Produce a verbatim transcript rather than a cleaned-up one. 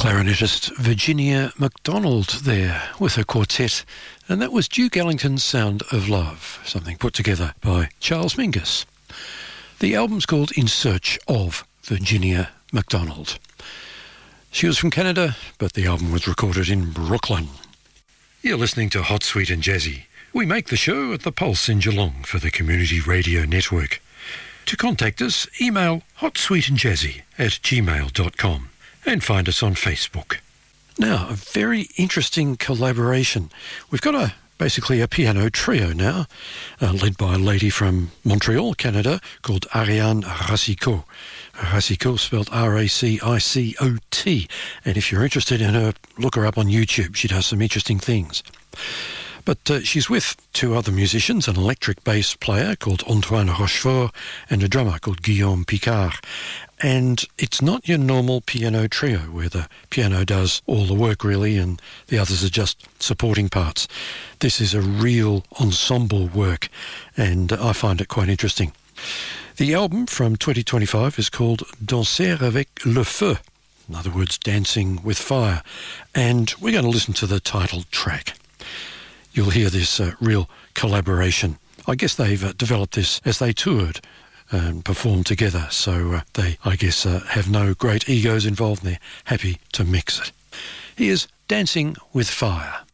clarinetist Virginia MacDonald there with her quartet, and that was Duke Ellington's Sound of Love, something put together by Charles Mingus. The album's called In Search of Virginia MacDonald. She was from Canada, but the album was recorded in Brooklyn. You're listening to Hot, Sweet and Jazzy. We make the show at the Pulse in Geelong for the Community Radio Network. To contact us, email hotsweetandjazzy at gmail dot com and find us on Facebook. Now, a very interesting collaboration. We've got a basically a piano trio now, uh, led by a lady from Montreal, Canada, called Ariane Racicot. Racicot spelled R A C I C O T. And if you're interested in her, look her up on YouTube. She does some interesting things. But uh, she's with two other musicians, an electric bass player called Antoine Rochefort and a drummer called Guillaume Picard. And it's not your normal piano trio where the piano does all the work really and the others are just supporting parts. This is a real ensemble work and I find it quite interesting. The album from twenty twenty-five is called Danser avec le feu, in other words, Dancing with Fire. And we're going to listen to the title track. You'll hear this uh, real collaboration. I guess they've uh, developed this as they toured and performed together, so uh, they, I guess, uh, have no great egos involved and they're happy to mix it. Here's Dancing with Fire.